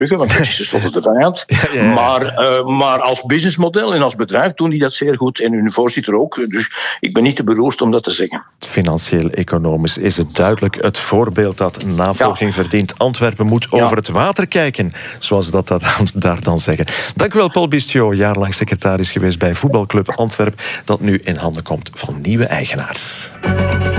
Brugge, want dat is tenslotte de vijand. Ja. Maar als businessmodel en als bedrijf doen die dat zeer goed. En hun voorzitter ook. Dus ik ben niet te beroerd om dat te zeggen. Financieel-economisch is het duidelijk het voorbeeld dat navolging verdient. Antwerpen moet over het water kijken, zoals dat daar dan zeggen. Dank u wel, Paul Bistiot, jarenlang secretaris geweest bij voetbalclub Antwerpen, dat nu in handen komt van nieuwe eigenaars.